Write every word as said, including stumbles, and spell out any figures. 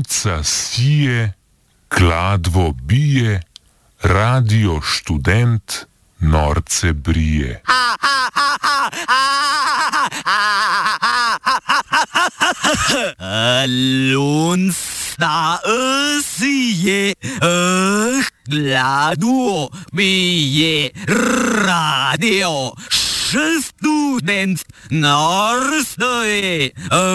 sonca sije, kladvo bije, radio študent norce brije. Lunsta sije, kladvo bije, radio študent norce brije.